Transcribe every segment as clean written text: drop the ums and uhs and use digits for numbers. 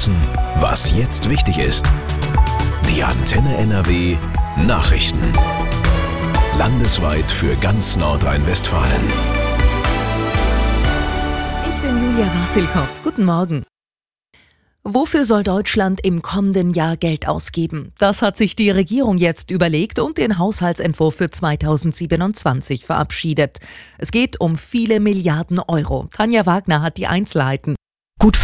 wissen, was jetzt wichtig ist. Die Antenne NRW Nachrichten. Landesweit für ganz Nordrhein-Westfalen. Ich bin Julia Wassilkow. Guten Morgen. Wofür soll Deutschland im kommenden Jahr Geld ausgeben? Das hat sich die Regierung jetzt überlegt und den Haushaltsentwurf für 2027 verabschiedet. Es geht um viele Milliarden Euro. Tanja Wagner hat die Einzelheiten. Gut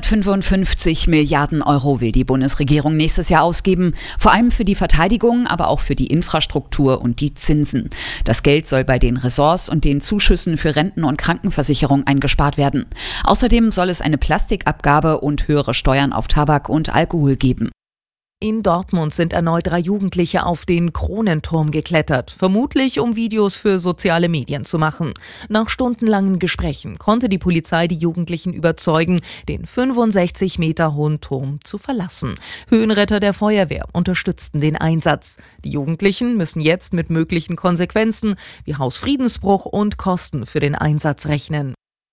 555 Milliarden Euro will die Bundesregierung nächstes Jahr ausgeben, vor allem für die Verteidigung, aber auch für die Infrastruktur und die Zinsen. Das Geld soll bei den Ressorts und den Zuschüssen für Renten- und Krankenversicherung eingespart werden. Außerdem soll es eine Plastikabgabe und höhere Steuern auf Tabak und Alkohol geben. In Dortmund sind erneut 3 Jugendliche auf den Kronenturm geklettert, vermutlich um Videos für soziale Medien zu machen. Nach stundenlangen Gesprächen konnte die Polizei die Jugendlichen überzeugen, den 65 Meter hohen Turm zu verlassen. Höhenretter der Feuerwehr unterstützten den Einsatz. Die Jugendlichen müssen jetzt mit möglichen Konsequenzen wie Hausfriedensbruch und Kosten für den Einsatz rechnen.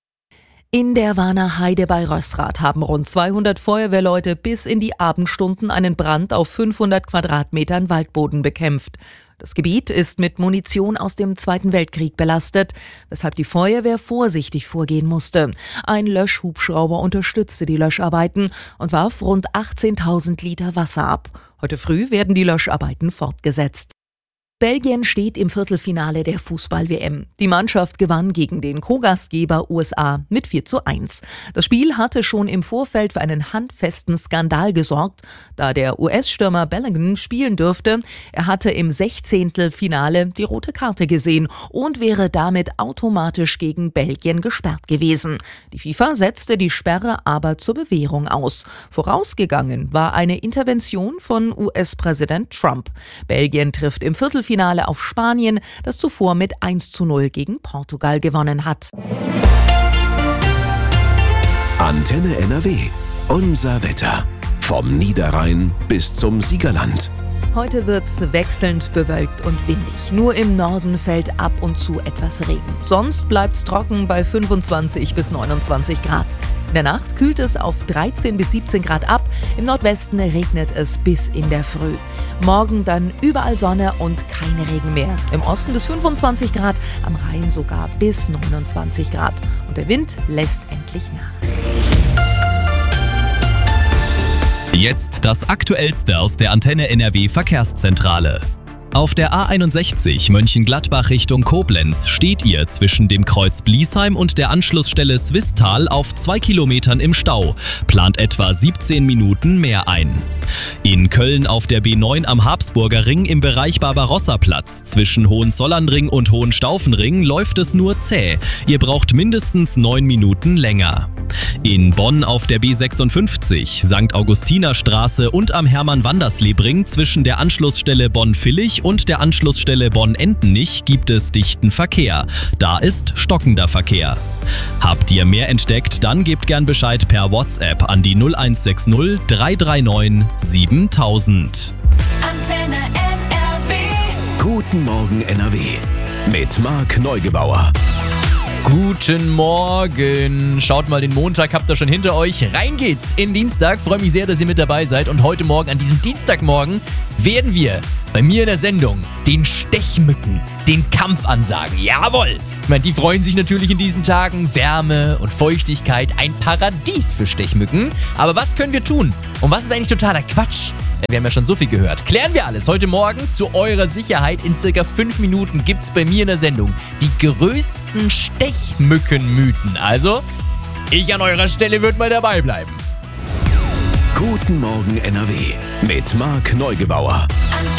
In der Warner Heide bei Rösrath haben rund 200 Feuerwehrleute bis in die Abendstunden einen Brand auf 500 Quadratmetern Waldboden bekämpft. Das Gebiet ist mit Munition aus dem Zweiten Weltkrieg belastet, weshalb die Feuerwehr vorsichtig vorgehen musste. Ein Löschhubschrauber unterstützte die Löscharbeiten und warf rund 18.000 Liter Wasser ab. Heute früh werden die Löscharbeiten fortgesetzt. Belgien steht im Viertelfinale der Fußball-WM. Die Mannschaft gewann gegen den Co-Gastgeber USA mit 4:1. Das Spiel hatte schon im Vorfeld für einen handfesten Skandal gesorgt, da der US-Stürmer Bellingham spielen dürfte. Er hatte im 16. Finale die rote Karte gesehen und wäre damit automatisch gegen Belgien gesperrt gewesen. Die FIFA setzte die Sperre aber zur Bewährung aus. Vorausgegangen war eine Intervention von US-Präsident Trump. Belgien trifft im Viertelfinale auf Spanien, das zuvor mit 1:0 gegen Portugal gewonnen hat. Antenne NRW. Unser Wetter. Vom Niederrhein bis zum Siegerland. Heute wird's wechselnd bewölkt und windig. Nur im Norden fällt ab und zu etwas Regen. Sonst bleibt's trocken bei 25 bis 29 Grad. In der Nacht kühlt es auf 13 bis 17 Grad ab. Im Nordwesten regnet es bis in der Früh. Morgen dann überall Sonne und kein Regen mehr. Im Osten bis 25 Grad, am Rhein sogar bis 29 Grad. Und der Wind lässt endlich nach. Jetzt das Aktuellste aus der Antenne NRW Verkehrszentrale. Auf der A61 Mönchengladbach Richtung Koblenz steht ihr zwischen dem Kreuz Bliesheim und der Anschlussstelle Swisttal auf 2 Kilometern im Stau. Plant etwa 17 Minuten mehr ein. In Köln auf der B9 am Habsburger Ring im Bereich Barbarossa-Platz zwischen Hohenzollernring und Hohenstaufenring läuft es nur zäh. Ihr braucht mindestens 9 Minuten länger. In Bonn auf der B56, St. Augustinerstraße und am Hermann-Wandersleb-Ring zwischen der Anschlussstelle Bonn-Villich und der Anschlussstelle Bonn-Entenich gibt es dichten Verkehr. Da ist stockender Verkehr. Habt ihr mehr entdeckt, dann gebt gern Bescheid per WhatsApp an die 0160 339 7000. Antenne NRW. Guten Morgen NRW. Mit Marc Neugebauer. Guten Morgen. Schaut mal, den Montag habt ihr schon hinter euch. Rein geht's in Dienstag. Freue mich sehr, dass ihr mit dabei seid. Und heute Morgen, an diesem Dienstagmorgen, werden wir bei mir in der Sendung den Stechmücken den Kampf ansagen. Jawohl! Ich meine, die freuen sich natürlich in diesen Tagen. Wärme und Feuchtigkeit, ein Paradies für Stechmücken. Aber was können wir tun? Und was ist eigentlich totaler Quatsch? Wir haben ja schon so viel gehört. Klären wir alles heute Morgen zu eurer Sicherheit. In circa 5 Minuten gibt's bei mir in der Sendung die größten Stechmückenmythen. Also, ich an eurer Stelle würde mal dabei bleiben. Guten Morgen NRW mit Marc Neugebauer.